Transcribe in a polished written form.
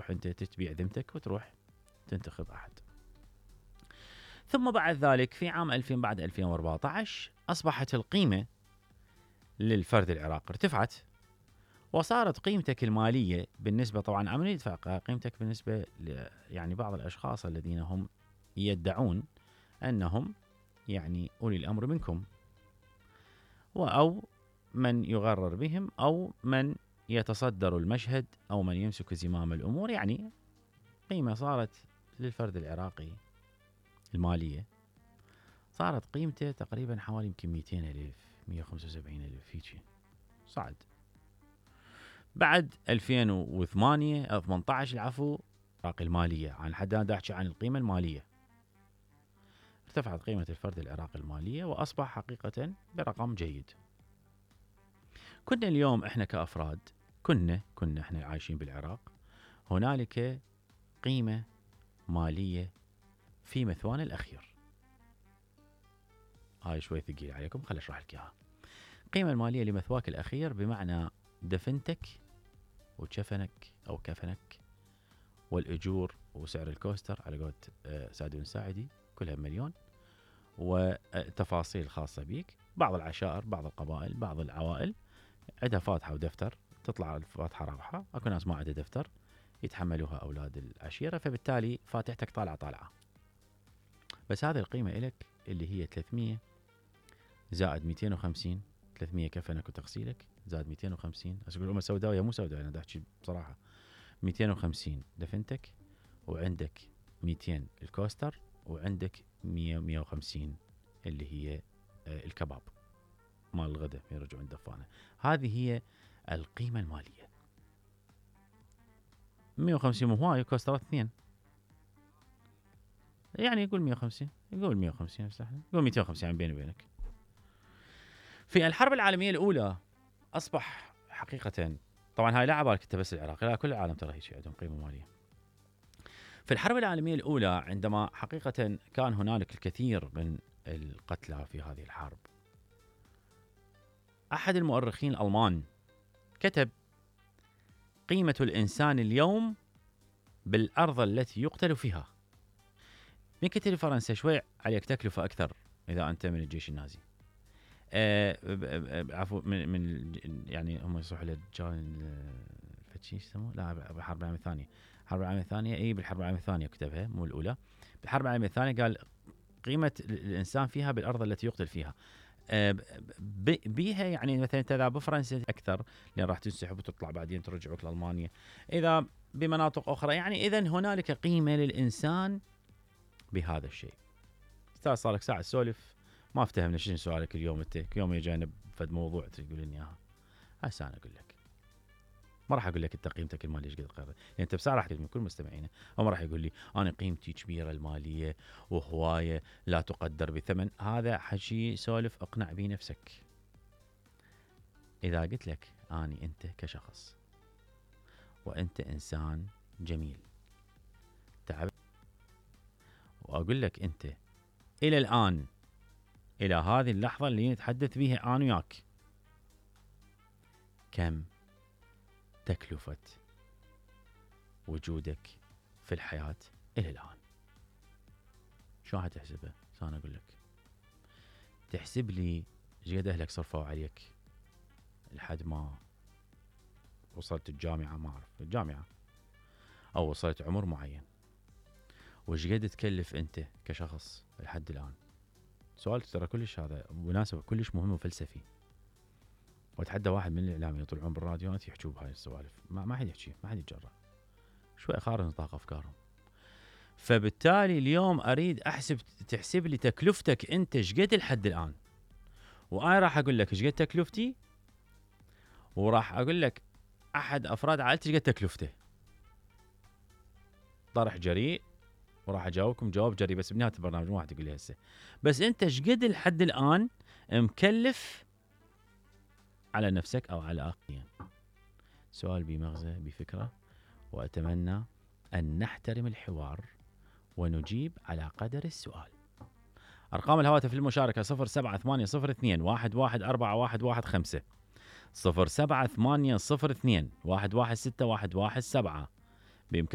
تروح أنت تتبيع ذمتك وتروح تنتخب أحد. ثم بعد ذلك في عام 2000 بعد 2014 أصبحت القيمة للفرد العراقي ارتفعت، وصارت قيمتك المالية بالنسبة، طبعا عم يدفع قيمتك بالنسبة يعني بعض الأشخاص الذين هم يدعون أنهم يعني أولي الأمر منكم، أو من يغرر بهم، أو من يتصدر المشهد، أو من يمسك زمام الأمور. يعني قيمة صارت للفرد العراقي المالية، صارت قيمته تقريبا حوالي يمكن 200,000 175,000 هيجي صعد. بعد 2008 أو 18 العفو، العراقي المالية، عن حد أنا أحكي عن القيمة المالية، ارتفعت قيمة الفرد العراقي المالية وأصبح حقيقة برقم جيد. كنا اليوم إحنا كأفراد كنا إحنا عايشين بالعراق، هنالك قيمة مالية في مثوانا الأخير. هاي شوي ثقيل عليكم، خلي أشرح لك إياها. القيمة المالية لمثواك الأخير بمعنى دفنتك وكفنك أو كفنك، والأجور وسعر الكوستر على قولة سعد بن ساعدي كلها مليون، وتفاصيل خاصة بيك. بعض العشائر، بعض القبائل، بعض العوائل عندها فاتحة ودفتر، تطلع الفاتحة رابحة. أكو ناس ما عندها دفتر يتحملوها أولاد العشيرة، فبالتالي فاتحتك طالعة. بس هذه القيمة إلك اللي هي 300 زائد 250، 300 كفنك وتغسيلك زائد 250. أقول الأمة سوداوية مو سوداوية، أنا أحكي بصراحة. 250 دفنتك، وعندك 200 الكوستر، وعندك 150 اللي هي الكباب مال الغداء يرجعون الدفانة. هذه هي القيمة المالية. 150 مو هواي، كوسترات 2 يعني يقول 150، يقول 150 يقول 250 بيني وبينك. في الحرب العالمية الأولى أصبح حقيقة، طبعا هاي لا عبالك انت بس العراق، لا كل العالم ترى هيك عندهم قيمة مالية. في الحرب العالمية الأولى عندما حقيقة كان هنالك الكثير من القتلى في هذه الحرب، أحد المؤرخين الألمان كتب: قيمة الإنسان اليوم بالأرض التي يقتل فيها. من كتير فرنسا شوي عليك تكلفة أكثر إذا أنت من الجيش النازي. عفوا من يعني هم يصحوا للجان فتشي يسموه، لا بالحرب العالمية الثانية. الحرب العالمية الثانية بالحرب العالمية الثانية كتبها مو الأولى. بالحرب العالمية الثانية قال قيمة الإنسان فيها بالأرض التي يقتل فيها. بيها يعني مثلا إذا بفرنسا أكثر لأن راح تنسحب وتطلع بعدين ترجعوك لألمانيا، إذا بمناطق أخرى يعني إذن هنالك قيمة للإنسان بهذا الشيء. استاذ صارك ساعة سولف ما افتهمنا شنو سؤالك اليوم. انت يوم جاينا بفد موضوع تقول لي اياها، هسه انا اقول لك. ما راح اقول لك انت قيمتك الماليه ايش قد قدر، يعني انت بصراحه راح تقول كل مستمعينا، هو ما راح يقول لي انا قيمتي كبيره الماليه وهوايه لا تقدر بثمن. هذا حكي سولف اقنع به نفسك. اذا قلت لك اني انت كشخص وانت انسان جميل تعب، واقول لك انت الى الان الى هذه اللحظه اللي نتحدث بها انا وياك كم تكلفة وجودك في الحياة إلى الآن، شو هتحسبها؟ أنا أقول لك تحسب لي قد أهلك صرفوا عليك لحد ما وصلت الجامعة، ما أعرف الجامعة، أو وصلت عمر معين، وش قد تكلف أنت كشخص لحد الآن. سؤال ترى كلش هذا مناسبة كلش مهم وفلسفي، واتحدى واحد من الإعلاميين يطلعون بالراديوات يحكوا بهاي السوالف، ما حد يحكي، ما حد يتجرأ، شوي خارج نطاق أفكارهم. فبالتالي اليوم أريد تحسب لي تكلفتك أنت ايش قد لحد الآن، وأنا راح أقول لك ايش قد تكلفتي، وراح أقول لك أحد أفراد عائلتي ايش قد تكلفته. طرح جريء، وراح أجاوبكم جواب جريء بس بنهاية البرنامج، مو راح تقول لي هسه. بس أنت ايش قد لحد الآن مكلف على نفسك أو على آخرين. سؤال بمغزى بفكرة، وأتمنى أن نحترم الحوار ونجيب على قدر السؤال. أرقام الهواتف للمشاركة 0780211415 078021161117. بإمكانكم